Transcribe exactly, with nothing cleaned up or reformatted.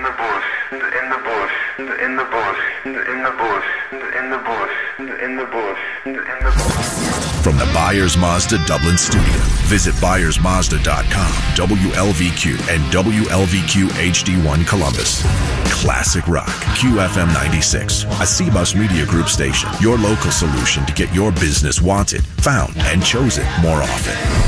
the bush, in the bush, in the bush, in the bush, in the bush, in the bush, in the bush. From the Byers Mazda Dublin studio, visit Byers Mazda dot com, W L V Q, and W L V Q H D one Columbus. Classic rock, Q F M ninety-six, a C-Bus Media Group station. Your local solution to get your business wanted, found, and chosen more often.